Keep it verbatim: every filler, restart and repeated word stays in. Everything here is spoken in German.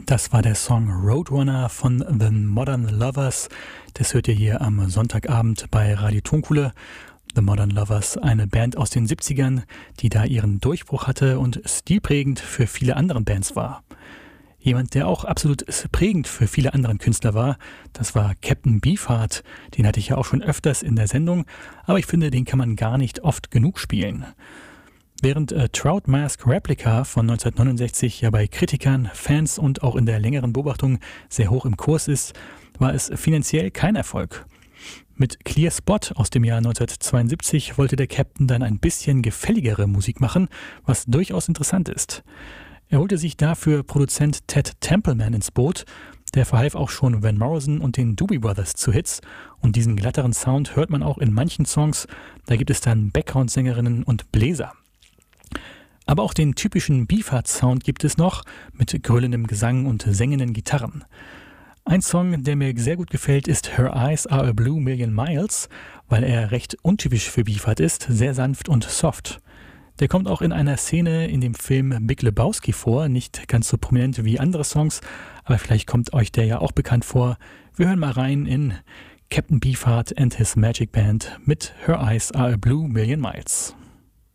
Das war der Song Roadrunner von The Modern Lovers. Das hört ihr hier am Sonntagabend bei Radio Tonkuhle. The Modern Lovers, eine Band aus den siebzigern, die da ihren Durchbruch hatte und stilprägend für viele andere Bands war. Jemand, der auch absolut prägend für viele andere Künstler war, das war Captain Beefheart. Den hatte ich ja auch schon öfters in der Sendung, aber ich finde, den kann man gar nicht oft genug spielen. Während äh, Trout Mask Replica von neunzehnhundertneunundsechzig ja bei Kritikern, Fans und auch in der längeren Beobachtung sehr hoch im Kurs ist, war es finanziell kein Erfolg. Mit Clear Spot aus dem Jahr neunzehnhundertzweiundsiebzig wollte der Captain dann ein bisschen gefälligere Musik machen, was durchaus interessant ist. Er holte sich dafür Produzent Ted Templeman ins Boot. Der verhalf auch schon Van Morrison und den Doobie Brothers zu Hits. Und diesen glatteren Sound hört man auch in manchen Songs. Da gibt es dann Background-Sängerinnen und Bläser. Aber auch den typischen Beefheart-Sound gibt es noch, mit gröhlendem Gesang und sengenden Gitarren. Ein Song, der mir sehr gut gefällt, ist Her Eyes Are a Blue Million Miles, weil er recht untypisch für Beefheart ist, sehr sanft und soft. Der kommt auch in einer Szene in dem Film Big Lebowski vor, nicht ganz so prominent wie andere Songs, aber vielleicht kommt euch der ja auch bekannt vor. Wir hören mal rein in Captain Beefheart and his Magic Band mit Her Eyes Are a Blue Million Miles.